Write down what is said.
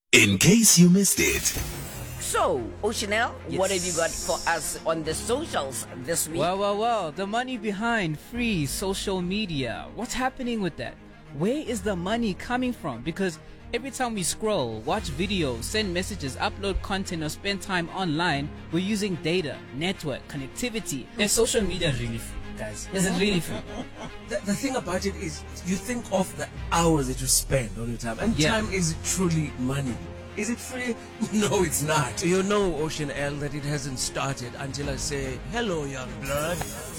In case you missed it. So, Oceanel, what have you got Yes. for us on the socials this week? Well, the money behind free social media. What's happening with that? Where is the money coming from? Because every time we scroll, watch videos, send messages, upload content, or spend time online, we're using data, network, connectivity. Is social media really free, guys? Is it really free? The thing about it is, you think of the hours that you spend all the time, and Yeah. time is truly money. Is it free? No, it's not. You know, Ocean L, that it hasn't started until I say, hello, young blood.